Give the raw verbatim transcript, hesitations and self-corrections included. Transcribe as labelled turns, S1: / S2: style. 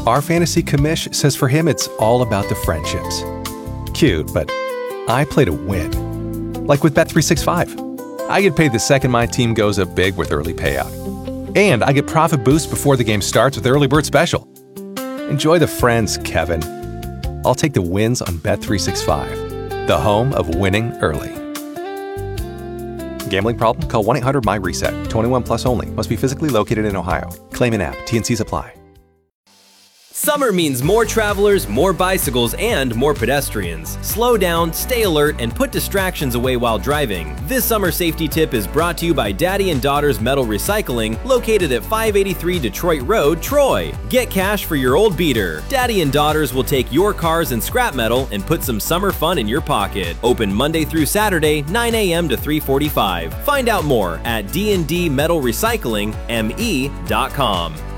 S1: Our fantasy commish says for him it's all about the friendships. Cute, but I play to win. Like with Bet three sixty-five. I get paid the second my team goes up big with early payout. And I get profit boost before the game starts with Early Bird Special. Enjoy the friends, Kevin. I'll take the wins on Bet three sixty-five, the home of winning early. Gambling problem? Call one eight hundred M Y reset. twenty-one plus only. Must be physically located in Ohio. Claim in app. T N Cs apply.
S2: Summer means more travelers, more bicycles, and more pedestrians. Slow down, stay alert, and put distractions away while driving. This summer safety tip is brought to you by Daddy and Daughters Metal Recycling, located at five eighty-three Detroit Road, Troy. Get cash for your old beater. Daddy and Daughters will take your cars and scrap metal and put some summer fun in your pocket. Open Monday through Saturday, nine a m to three forty-five. Find out more at d and d metal recycling m e dot com.